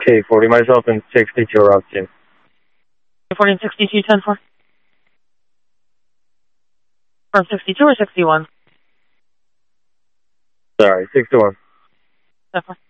K40, myself in 62 Route 2. K40 and 62, 10-4. From 62 or 61? Sorry, 61. 10-4.